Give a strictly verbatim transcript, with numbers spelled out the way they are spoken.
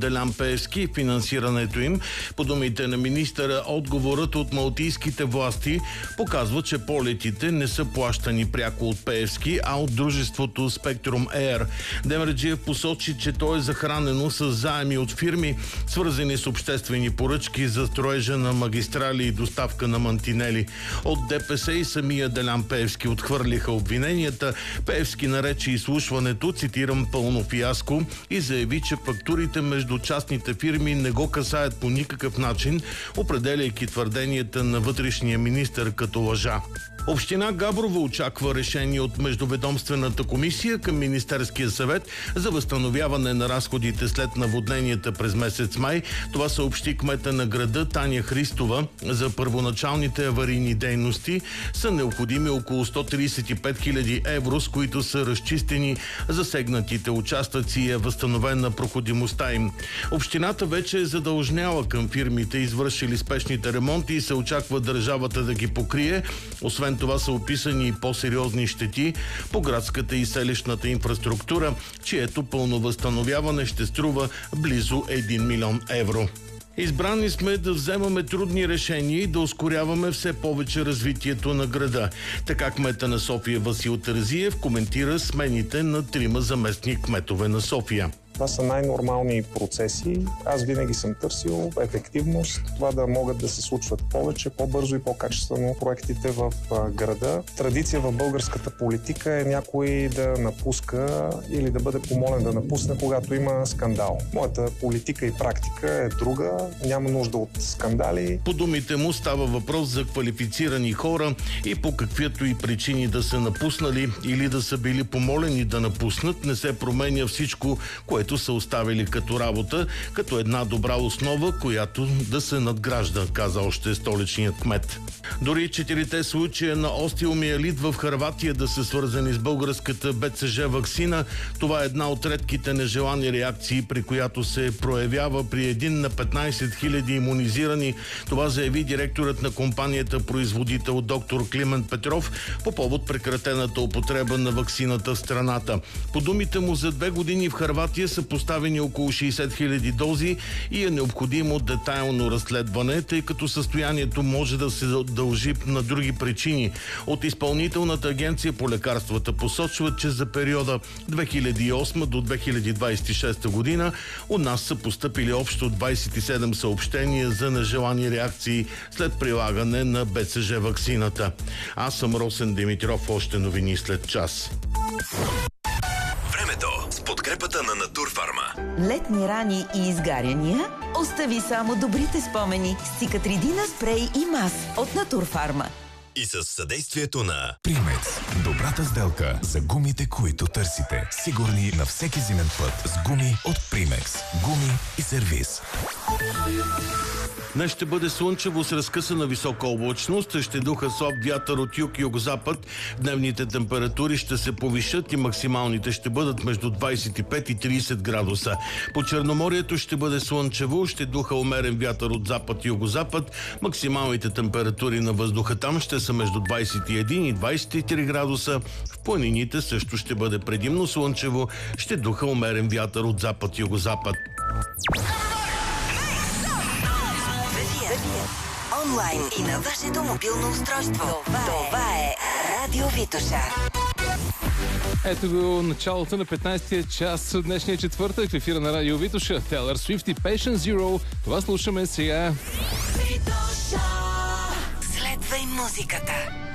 Делян Пеевски и финансирането им. По думите на министъра, отговорът от малтийските власти показва, че полетите не са плащани пряко от Пеевски, а от дружеството Spectrum Air. Демерджиев посочи, че то е захранено с заеми от фирми, свързани с обществени поръчки за строежа на магистрали и доставка на мантинели. От ДПС и самия Делян Пеевски отхвърлиха обвиненията. Пеевски нарече изслушването, цитирам, пълно фиаско и заяви, че фактурите между частните фирми не го касаят по никакъв начин, определяйки твърденията на вътрешния министър като лъжа. Община Габрово очаква решение от Междуведомствената комисия към Министерския съвет за възстановяване на разходите след наводненията през месец май. Това съобщи кмета на града Таня Христова. За първоначалните аварийни дейности са необходими около сто тридесет и пет хиляди евро, с които са разчистени засегнатите участъци и е възстановена проходимостта им. Общината вече е задължняла към фирмите, извършили спешните ремонти, и се очаква държавата да ги покрие. Освен това са описани и по-сериозни щети по градската и селищната инфраструктура, чието пълно възстановяване ще струва близо един милион евро. Избрани сме да вземаме трудни решения и да ускоряваме все повече развитието на града. Така кмета на София Васил Терзиев коментира смените на трима заместник кметове на София. Това са най-нормални процеси. Аз винаги съм търсил ефективност, това да могат да се случват повече, по-бързо и по-качествено проектите в града. Традиция в българската политика е някой да напуска или да бъде помолен да напусне, когато има скандал. Моята политика и практика е друга, няма нужда от скандали. По думите му става въпрос за квалифицирани хора и по каквито и причини да са напуснали или да са били помолени да напуснат, не се променя всичко, което са оставили като работа, като една добра основа, която да се надгражда, каза още столичният кмет. Дори четирите случая на остеомиелит в Хърватия да са свързани с българската Б Ц Ж ваксина, това е една от редките нежелани реакции, при която се проявява при един на петнайсет хиляди имунизирани. Това заяви директорът на компанията производител доктор Климент Петров по повод прекратената употреба на ваксината в страната. По думите му, за две години в Хърватия са поставени около шейсет хиляди дози и е необходимо детайлно разследване, тъй като състоянието може да се дължи на други причини. От Изпълнителната агенция по лекарствата посочват, че за периода две хиляди и осма до две хиляди двайсет и шеста година у нас са постъпили общо двайсет и седем съобщения за нежелани реакции след прилагане на Б Ц Ж ваксината. Аз съм Росен Димитров, още новини след час. Времето с подкрепата на Натурфарма. Летни рани и изгаряния? Остави само добрите спомени с Цикатридина спрей и мас от Натурфарма. И с съдействието на Примекс. Добрата сделка за гумите, които търсите. Сигурни на всеки зимен път с гуми от Примекс. Гуми и сервиз. Днес ще бъде слънчево с разкъсана висока облачност, ще духа слаб вятър от юг и югозапад. Дневните температури ще се повишат и максималните ще бъдат между двайсет и пет и трийсет градуса. По Черноморието ще бъде слънчево, ще духа умерен вятър от запад и югозапад. Максималните температури на въздуха там ще са между двайсет и един и двайсет и три градуса. В планините също ще бъде предимно слънчево, ще духа умерен вятър от запад и югозапад. Онлайн и на вашето мобилно устройство. Това е Радио Витоша. Ето го началото на петнайсетия час от днешния четвъртък в ефира на Радио Витоша. Taylor Swift и Patient Zero. Това слушаме сега. Следвай музиката.